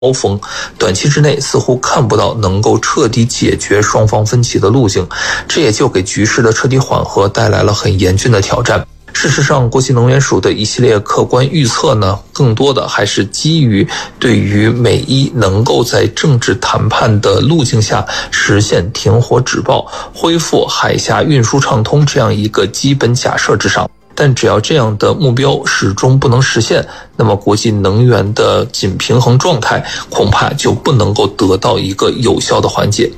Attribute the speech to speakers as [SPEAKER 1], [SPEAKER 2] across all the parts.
[SPEAKER 1] 高峰，短期之内似乎看不到能够彻底解决双方分歧的路径，这也就给局势的彻底缓和带来了很严峻的挑战。事实上，国际能源署的一系列客观预测呢，更多的还是基于对于美伊能够在政治谈判的路径下实现停火止暴、恢复海峡运输畅通这样一个基本假设之上。但只要这样的目标始终不能实现，那么国际能源的紧平衡状态恐怕就不能够得到一个有效的缓解。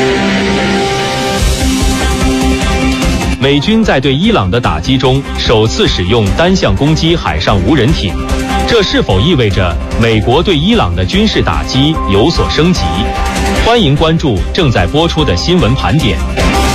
[SPEAKER 2] 美军在对伊朗的打击中首次使用单向攻击海上无人艇，这是否意味着美国对伊朗的军事打击有所升级？欢迎关注正在播出的新闻盘点。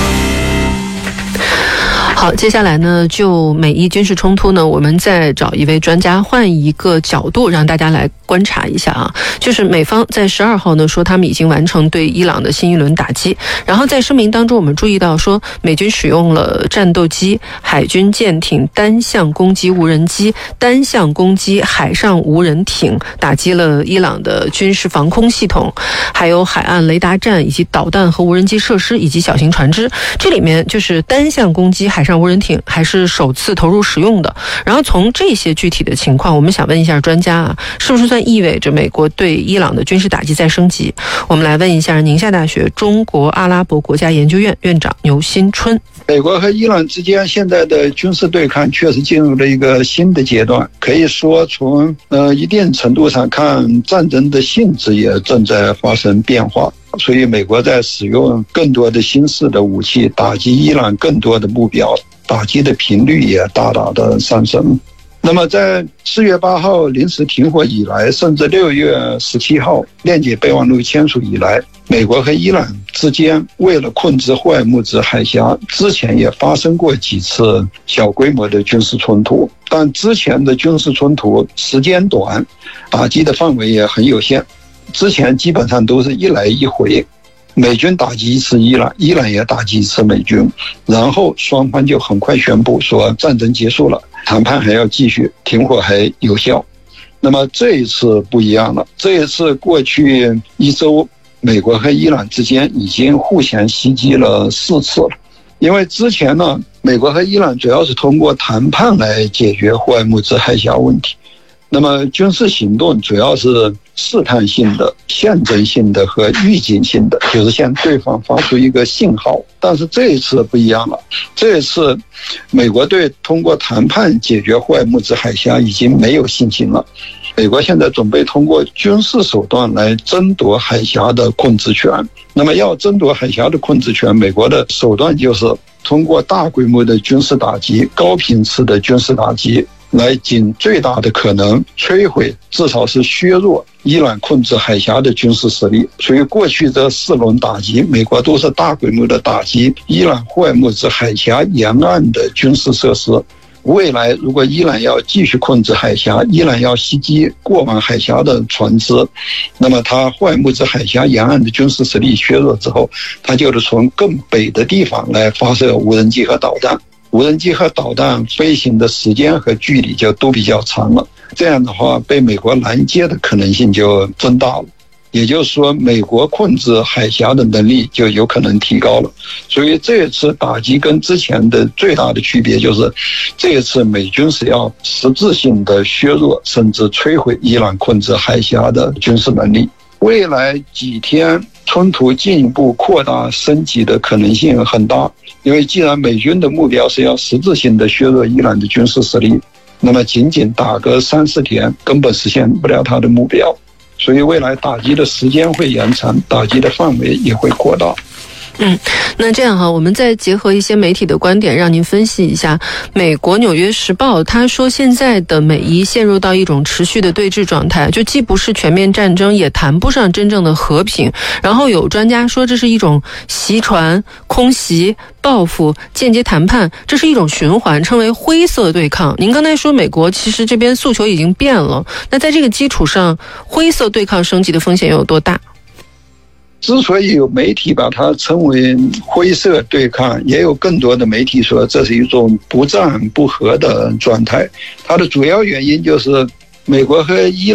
[SPEAKER 3] 好，接下来呢，就美伊军事冲突呢，我们再找一位专家，换一个角度让大家来观察一下啊。就是美方在12号呢说他们已经完成对伊朗的新一轮打击，然后在声明当中我们注意到说美军使用了战斗机、海军舰艇、单向攻击无人机、单向攻击海上无人艇，打击了伊朗的军事防空系统，还有海岸雷达站以及导弹和无人机设施以及小型船只。这里面就是单向攻击海上无人艇还是首次投入使用的。然后从这些具体的情况，我们想问一下专家啊，是不是算意味着美国对伊朗的军事打击在升级？我们来问一下宁夏大学中国阿拉伯国家研究院院长牛新春。
[SPEAKER 4] 美国和伊朗之间现在的军事对抗确实进入了一个新的阶段，可以说从一定程度上看，战争的性质也正在发生变化。所以美国在使用更多的新式的武器打击伊朗更多的目标，打击的频率也大大的上升。那么在4月8号临时停火以来，甚至6月17号链接备忘录签署以来，美国和伊朗之间为了控制霍尔木兹海峡，之前也发生过几次小规模的军事冲突，但之前的军事冲突时间短，打击的范围也很有限。之前基本上都是一来一回，美军打击一次伊朗，伊朗也打击一次美军，然后双方就很快宣布说战争结束了，谈判还要继续，停火还有效。那么这一次不一样了，这一次过去一周，美国和伊朗之间已经互相袭击了4次了。因为之前呢，美国和伊朗主要是通过谈判来解决霍尔木兹海峡问题，那么军事行动主要是试探性的、象征性的和预警性的，就是向对方发出一个信号。但是这一次不一样了，这一次美国队通过谈判解决霍尔木兹海峡已经没有信心了，美国现在准备通过军事手段来争夺海峡的控制权。那么要争夺海峡的控制权，美国的手段就是通过大规模的军事打击、高频次的军事打击，来尽最大的可能摧毁，至少是削弱伊朗控制海峡的军事实力。所以过去这4轮打击，美国都是大规模的打击伊朗霍尔木兹海峡沿岸的军事设施。未来如果伊朗要继续控制海峡，伊朗要袭击过往海峡的船只，那么它霍尔木兹海峡沿岸的军事实力削弱之后，它就是从更北的地方来发射无人机和导弹。无人机和导弹飞行的时间和距离就都比较长了，这样的话被美国拦截的可能性就增大了，也就是说美国控制海峡的能力就有可能提高了。所以这一次打击跟之前的最大的区别就是，这一次美军是要实质性的削弱甚至摧毁伊朗控制海峡的军事能力。未来几天冲突进一步扩大升级的可能性很大，因为既然美军的目标是要实质性的削弱伊朗的军事实力，那么仅仅打个3-4天根本实现不了他的目标，所以未来打击的时间会延长，打击的范围也会扩大。
[SPEAKER 3] 那这样哈，我们再结合一些媒体的观点，让您分析一下。美国《纽约时报》他说，现在的美伊陷入到一种持续的对峙状态，就既不是全面战争，也谈不上真正的和平。然后有专家说，这是一种袭船、空袭、报复、间接谈判，这是一种循环，称为灰色对抗。您刚才说美国其实这边诉求已经变了，那在这个基础上，灰色对抗升级的风险有多大？
[SPEAKER 4] 之所以有媒体把它称为灰色对抗，也有更多的媒体说这是一种不战不和的状态。它的主要原因就是美国和伊朗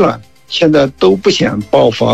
[SPEAKER 4] 现在都不想爆发